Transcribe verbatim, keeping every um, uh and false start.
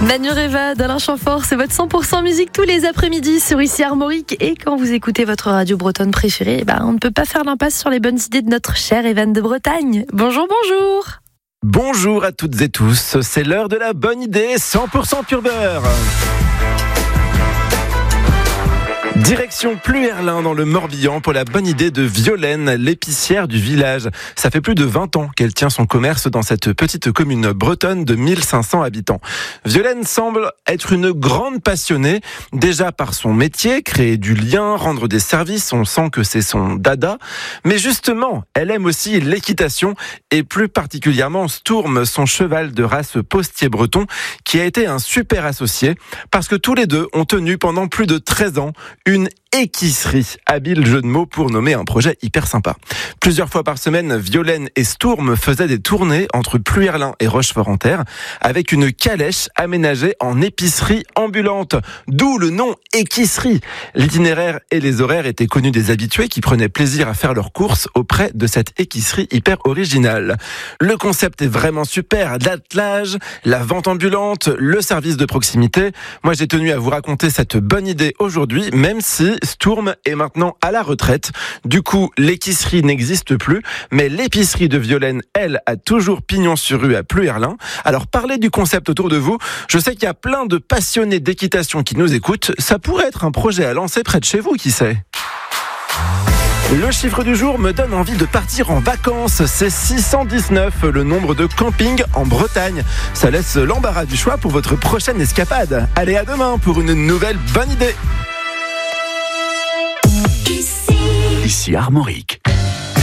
Manureva d'Alain Chamfort, c'est votre cent pour cent musique tous les après-midi sur Ici Armorique. Et quand vous écoutez votre radio bretonne préférée, ben on ne peut pas faire l'impasse sur les bonnes idées de notre chère Evan de Bretagne. Bonjour, bonjour. Bonjour à toutes et tous, c'est l'heure de la bonne idée cent pour cent pur beurre. Direction Pluherlin dans le Morbihan pour la bonne idée de Violaine, l'épicière du village. Ça fait plus de vingt ans qu'elle tient son commerce dans cette petite commune bretonne de mille cinq cents habitants. Violaine semble être une grande passionnée, déjà par son métier, créer du lien, rendre des services, on sent que c'est son dada. Mais justement, elle aime aussi l'équitation et plus particulièrement Stourm, son cheval de race postier breton, qui a été un super associé parce que tous les deux ont tenu pendant plus de treize ans une équisserie, habile jeu de mots pour nommer un projet hyper sympa. Plusieurs fois par semaine, Violaine et Stourm faisaient des tournées entre Pluherlin et Rochefort-en-Terre avec une calèche aménagée en épicerie ambulante, d'où le nom équisserie. L'itinéraire et les horaires étaient connus des habitués qui prenaient plaisir à faire leurs courses auprès de cette équisserie hyper originale. Le concept est vraiment super, l'attelage, la vente ambulante, le service de proximité. Moi, j'ai tenu à vous raconter cette bonne idée aujourd'hui, même si Stourm est maintenant à la retraite. Du coup, l'équisserie n'existe plus, mais l'épicerie de Violaine, elle, a toujours pignon sur rue à Pluherlin. Alors, parlez du concept autour de vous. Je sais qu'il y a plein de passionnés d'équitation qui nous écoutent. Ça pourrait être un projet à lancer près de chez vous, qui sait ? Le chiffre du jour me donne envie de partir en vacances. C'est six cent dix-neuf, le nombre de campings en Bretagne. Ça laisse l'embarras du choix pour votre prochaine escapade. Allez, à demain pour une nouvelle bonne idée. Ici Armorique.